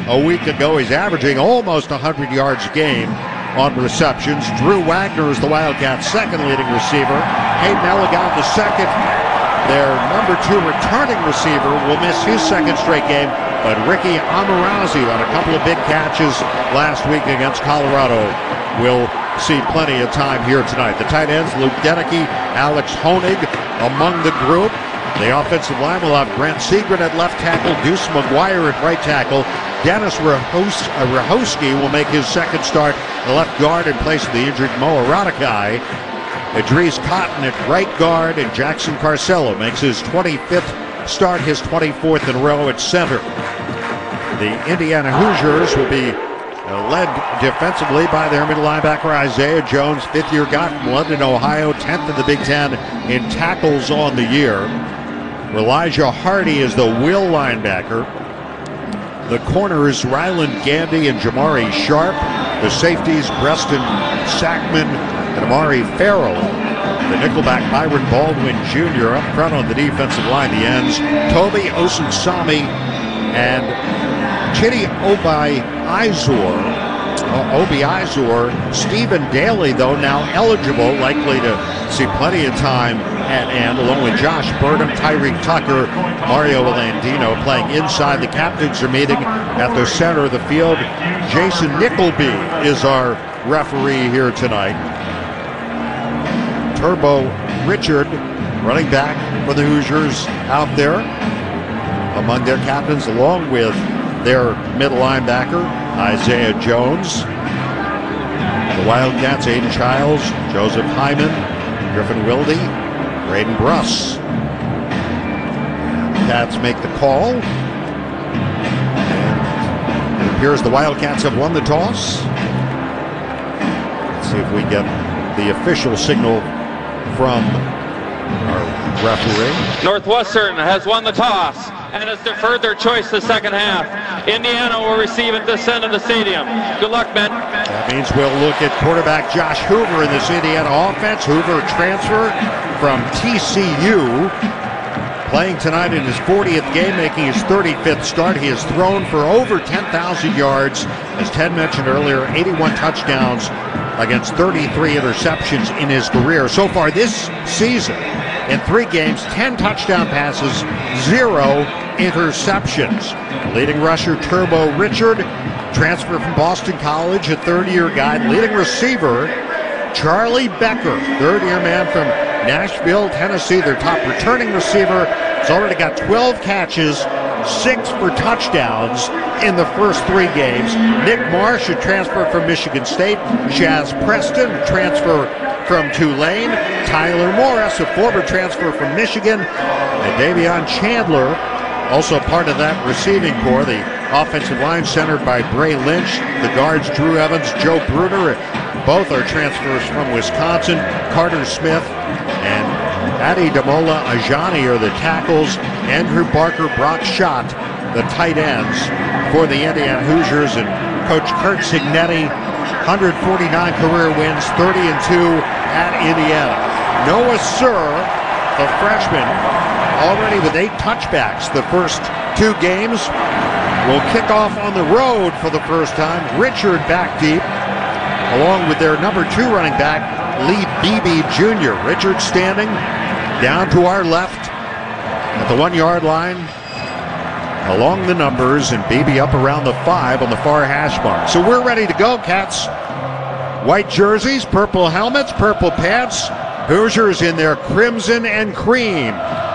a week ago. He's averaging almost 100 yards a game on receptions. Drew Wagner is the Wildcats' second leading receiver. Hayden Elegant the second. Their number 2 returning receiver will miss his second straight game, but Ricky Amarazi on a couple of big catches last week against Colorado will see plenty of time here tonight. The tight ends, Luke Deneke, Alex Honig among the group. The offensive line will have Grant Segrin at left tackle, Deuce McGuire at right tackle. Dennis Rahowski will make his second start at left guard in place of the injured Mo Aratikai. Idris Cotton at right guard, and Jackson Carcello makes his 25th start, his 24th in a row at center. The Indiana Hoosiers will be led defensively by their middle linebacker Isaiah Jones, 5th-year guy from London, Ohio, 10th in the Big Ten in tackles on the year. Elijah Hardy is the will linebacker. The corners, Ryland Gandy and Jamari Sharp. The safeties, Preston Sackman and Amari Farrell. The nickelback, Byron Baldwin Jr. up front on the defensive line. The ends, Toby Osunsami and Chidi Obi Izor. Stephen Daly, though, now eligible, likely to see plenty of time at end, along with Josh Burnham, Tyreek Tucker, Mario Landino playing inside. The captains are meeting at the center of the field. Jason Nickleby is our referee here tonight. Turbo Richard, running back for the Hoosiers, out there among their captains, along with their middle linebacker, Isaiah Jones. The Wildcats, Aiden Childs, Joseph Hyman, Griffin Wilde, Braden Bruss. Cats make the call. And it appears the Wildcats have won the toss. Let's see if we get the official signal from our referee. Northwestern has won the toss and has deferred their choice the second half. Indiana will receive at this end of the stadium. Good luck, men. That means we'll look at quarterback Josh Hoover in this Indiana offense. Hoover transfer from TCU, playing tonight in his 40th game, making his 35th start. He has thrown for over 10,000 yards. As Ted mentioned earlier, 81 touchdowns against 33 interceptions in his career. So far this season, in 3 games, 10 touchdown passes, 0 interceptions. Leading rusher Turbo Richard, transfer from Boston College, a 3rd-year guy. Leading receiver Charlie Becker, 3rd-year man from Nashville, Tennessee. Their top returning receiver has already got 12 catches, 6 for touchdowns in the first 3 games. Nick Marsh, a transfer from Michigan State. Shaz Preston, transfer from Tulane. Tyler Morris, a former transfer from Michigan. And Davion Chandler, also part of that receiving corps. The offensive line centered by Bray Lynch. The guards, Drew Evans, Joe Bruner. Both are transfers from Wisconsin. Carter Smith and Adi Damola Ajani are the tackles. Andrew Barker, Brock Schott, the tight ends for the Indiana Hoosiers. And Coach Kurt Signetti, 149 career wins, 30-2 at Indiana. Noah Sir, the freshman, already with 8 touchbacks the first 2 games, will kick off on the road for the first time. Richard back deep, along with their number 2 running back, Lee Beebe Jr. Richard standing down to our left at the 1-yard line along the numbers, and Beebe up around the 5 on the far hash mark. So we're ready to go, Cats. White jerseys, purple helmets, purple pants. Hoosiers in their crimson and cream.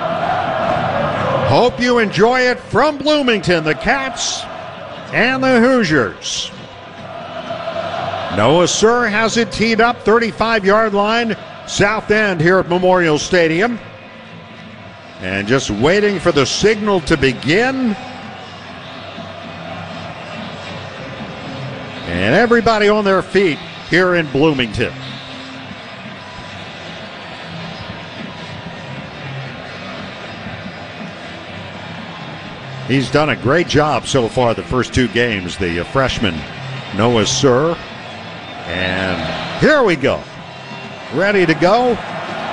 Hope you enjoy it from Bloomington, the Cats and the Hoosiers. Noah Sir has it teed up, 35-yard line, south end here at Memorial Stadium. And just waiting for the signal to begin. And everybody on their feet here in Bloomington. He's done a great job so far the first 2 games, the freshman Noah Sir. And here we go. Ready to go.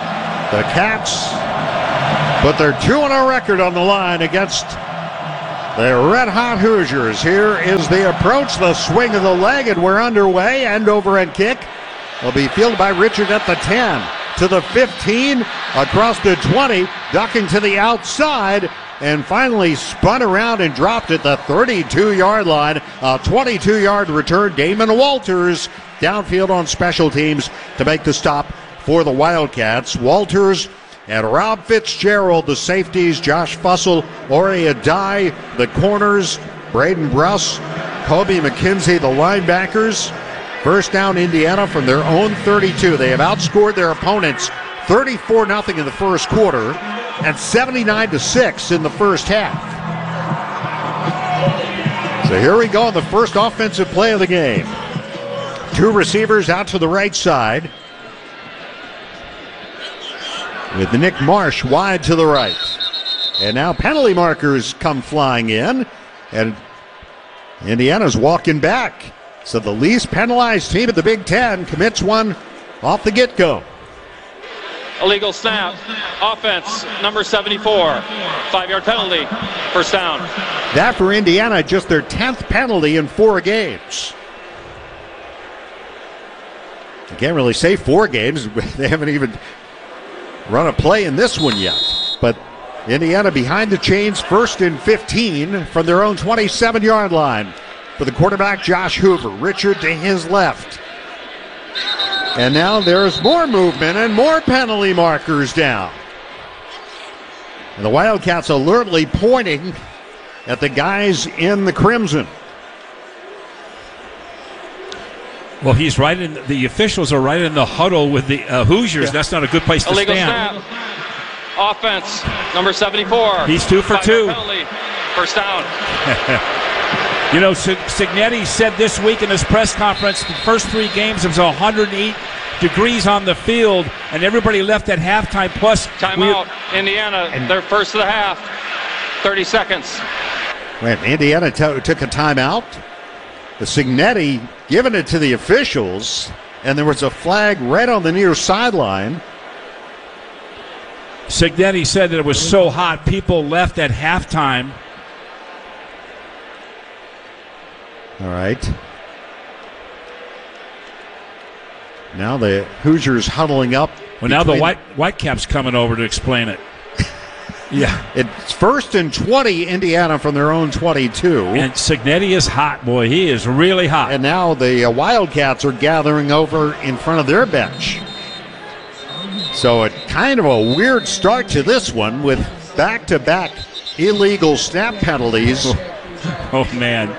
The Cats put their 2-0 record on the line against The red-hot Hoosiers. Here is the approach, the swing of the leg, and we're underway. End-over-end kick will be fielded by Richard at the 10, to the 15, across the 20, ducking to the outside, and finally spun around and dropped at the 32-yard line. A 22-yard return. Damon Walters downfield on special teams to make the stop for the Wildcats. Walters and Rob Fitzgerald, the safeties. Josh Fussell, Ori Adai, the corners. Braden Bruss, Kobe McKenzie, the linebackers. First down, Indiana from their own 32. They have outscored their opponents 34-0 in the first quarter and 79-6 in the first half. So here we go, the first offensive play of the game. Two receivers out to the right side, with Nick Marsh wide to the right. And now penalty markers come flying in, and Indiana's walking back. So the least penalized team at the Big Ten commits one off the get-go. Illegal snap. Offense, number 74. 5-yard penalty. First down. That for Indiana, just their 10th penalty in 4 games. You can't really say 4 games. They haven't even run a play in this one yet. But Indiana behind the chains, 1st and 15 from their own 27-yard line. For the quarterback, Josh Hoover. Richard to his left. And now there's more movement and more penalty markers down. And the Wildcats alertly pointing at the guys in the crimson. Well, he's right in. The officials are right in the huddle with the Hoosiers. Yeah. That's not a good place to illegal stand. Snap. Offense, number 74. He's 2 for 2. Penalty. First down. You know, Cignetti said this week in his press conference the first 3 games it was 108 degrees on the field, and everybody left at halftime. Plus, timeout, Indiana. They're first of the half. 30 seconds. Wait, Indiana took a timeout. The Cignetti giving it to the officials, and there was a flag right on the near sideline. Cignetti said that it was so hot, people left at halftime. All right. Now the Hoosiers huddling up. Well, now the Whitecaps coming over to explain it. Yeah. It's 1st and 20, Indiana from their own 22. And Cignetti is hot, boy. He is really hot. And now the Wildcats are gathering over in front of their bench. So a kind of a weird start to this one with back-to-back illegal snap penalties. Oh, man.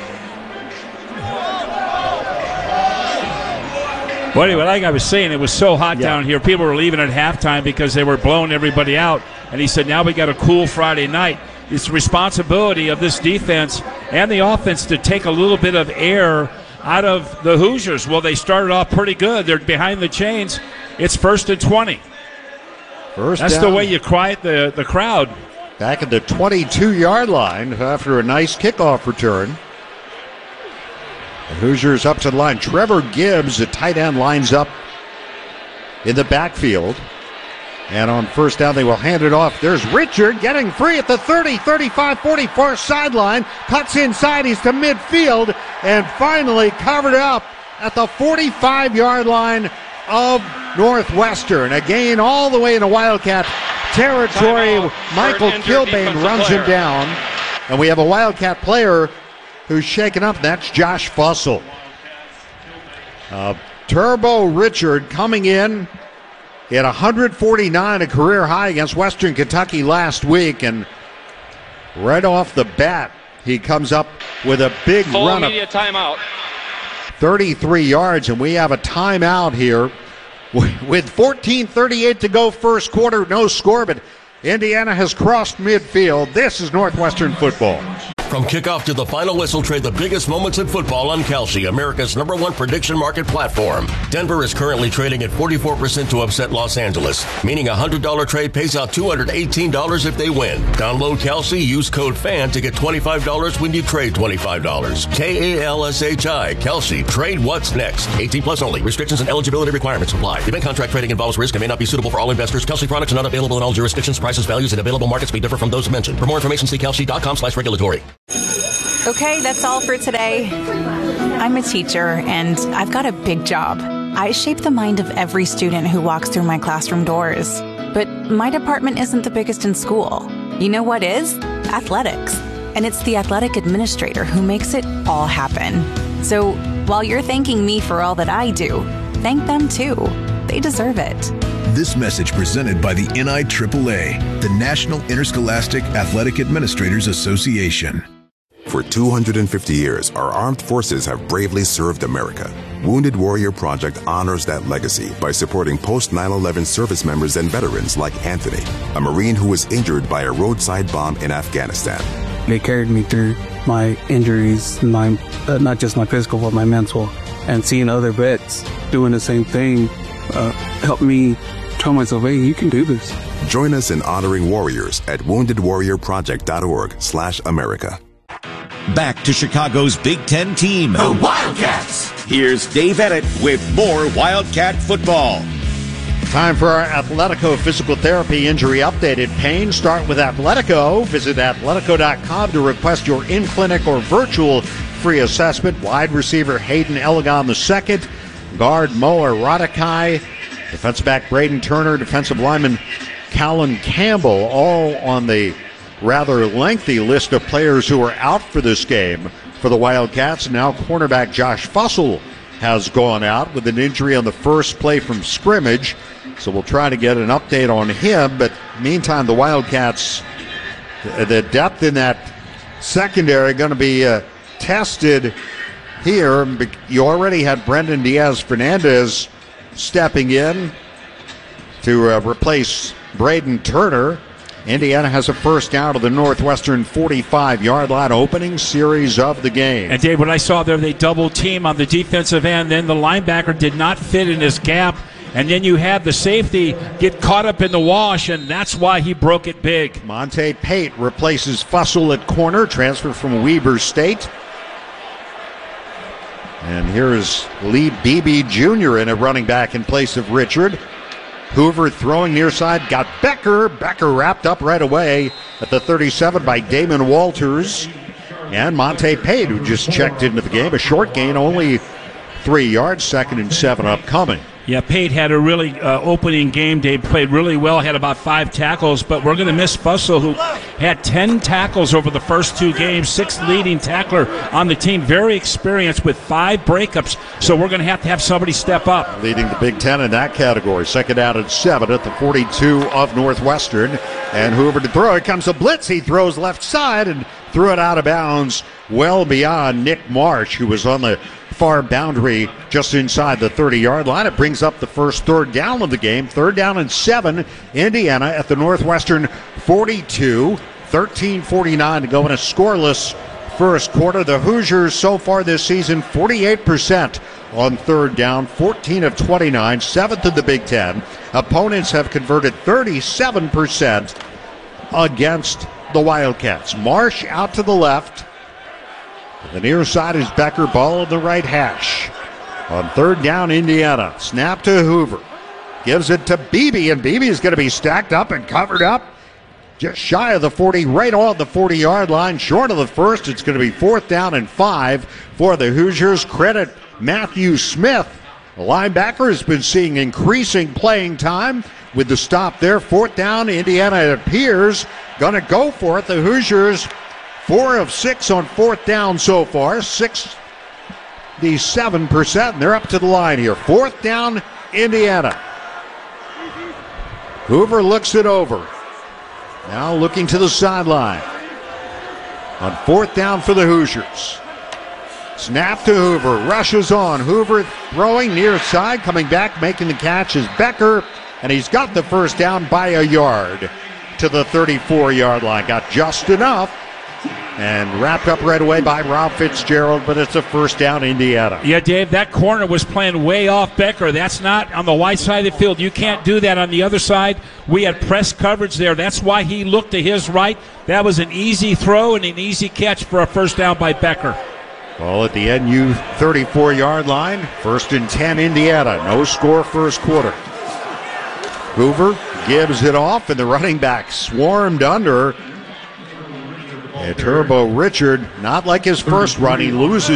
Well, anyway, like I was saying, it was so hot down here. People were leaving at halftime because they were blowing everybody out. And he said, now we got a cool Friday night. It's the responsibility of this defense and the offense to take a little bit of air out of the Hoosiers. Well, they started off pretty good. They're behind the chains. It's 1st and 20. That's down. The way you quiet the crowd. Back at the 22-yard line after a nice kickoff return. The Hoosiers up to the line. Trevor Gibbs, the tight end, lines up in the backfield. And on first down, they will hand it off. There's Richard getting free at the 30, 35, 44 sideline. Cuts inside. He's to midfield. And finally covered up at the 45-yard line of Northwestern. A gain all the way into Wildcat territory. Michael Kilbane runs him down. And we have a Wildcat player who's shaken up. That's Josh Fussell. Turbo Richard coming in. He had 149, a career high against Western Kentucky last week. And right off the bat, he comes up with a big run of timeout. 33 yards. And we have a timeout here with 14:38 to go first quarter. No score, but Indiana has crossed midfield. This is Northwestern football. From kickoff to the final whistle, trade the biggest moments in football on Kalshi, America's #1 prediction market platform. Denver is currently trading at 44% to upset Los Angeles, meaning a $100 trade pays out $218 if they win. Download Kalshi, use code FAN to get $25 when you trade $25. Kalshi, Kalshi, trade what's next. 18 plus only. Restrictions and eligibility requirements apply. Event contract trading involves risk and may not be suitable for all investors. Kalshi products are not available in all jurisdictions. Prices, values, and available markets may differ from those mentioned. For more information, see kalshi.com/regulatory. Okay, that's all for today. I'm a teacher, and I've got a big job. I shape the mind of every student who walks through my classroom doors. But my department isn't the biggest in school. You know what is? Athletics. And it's the athletic administrator who makes it all happen. So while you're thanking me for all that I do, thank them too. They deserve it. This message presented by the NIAAA, the National Interscholastic Athletic Administrators Association. For 250 years, our armed forces have bravely served America. Wounded Warrior Project honors that legacy by supporting post-9/11 service members and veterans like Anthony, a Marine who was injured by a roadside bomb in Afghanistan. They carried me through my injuries, not just my physical, but my mental. And seeing other vets doing the same thing helped me tell myself, hey, you can do this. Join us in honoring warriors at woundedwarriorproject.org/America. Back to Chicago's Big Ten team, the Wildcats. Here's Dave Ennett with more Wildcat football. Time for our Athletico Physical Therapy Injury Update. In pain, start with Athletico. Visit athletico.com to request your in-clinic or virtual free assessment. Wide receiver Hayden Elegant II, guard Moa Radakai, defensive back Braden Turner, defensive lineman Callan Campbell, all on the rather lengthy list of players who are out for this game for the Wildcats. Now cornerback Josh Fussell has gone out with an injury on the first play from scrimmage, so we'll try to get an update on him. But meantime, the Wildcats, the depth in that secondary going to be tested here. You already had Brendan Diaz-Fernandez stepping in to replace Braden Turner. Indiana has a first down to the Northwestern 45-yard line, opening series of the game. And Dave, what I saw there, they double team on the defensive end. Then the linebacker did not fit in his gap. And then you had the safety get caught up in the wash, and that's why he broke it big. Monte Pate replaces Fussell at corner, transfer from Weber State. And here's Lee Beebe Jr. in a running back in place of Richard. Hoover throwing near side, got Becker. Becker wrapped up right away at the 37 by Damon Walters. And Monte Pate, who just checked into the game, a short gain, only 3 yards, 2nd and 7 upcoming. Yeah, Pate had a really opening game. Dave played really well, had about 5 tackles, but we're going to miss Fussell, who had 10 tackles over the first 2 games, 6th leading tackler on the team, very experienced with 5 breakups, so we're going to have somebody step up. Leading the Big Ten in that category. 2nd down and 7 at the 42 of Northwestern. And Hoover to throw. Here comes a blitz. He throws left side and threw it out of bounds well beyond Nick Marsh, who was on the far boundary just inside the 30-yard line. It brings up the first 3rd down of the game. 3rd down and 7. Indiana at the Northwestern 42. 13:49 to go in a scoreless first quarter. The Hoosiers so far this season 48% on 3rd down, 14 of 29, 7th in the Big Ten. Opponents have converted 37% against the Wildcats. Marsh out to the left. The near side is Becker, ball on the right hash. On 3rd down, Indiana. Snap to Hoover. Gives it to Beebe, and Beebe is going to be stacked up and covered up. Just shy of the 40, right on the 40-yard line. Short of the first, it's going to be 4th down and 5 for the Hoosiers. Credit Matthew Smith. The linebacker has been seeing increasing playing time with the stop there. 4th down, Indiana, it appears, going to go for it. The Hoosiers 4 of 6 on 4th down so far, 67%, and they're up to the line here. 4th down, Indiana. Hoover looks it over. Now looking to the sideline. On 4th down for the Hoosiers. Snap to Hoover, rushes on. Hoover throwing near side, coming back, making the catch is Becker, and he's got the first down by a yard to the 34-yard line. Got just enough And wrapped up right away by Rob Fitzgerald, but it's a first down, Indiana. Yeah, Dave, that corner was playing way off Becker. That's not on the wide side of the field. You can't do that on the other side. We had press coverage there. That's why he looked to his right. That was an easy throw and an easy catch for a first down by Becker. Ball at the NU 34-yard line. 1st and 10, Indiana. No score first quarter. Hoover gives it off, and the running back swarmed under. And Turbo Richard, not like his first run, he loses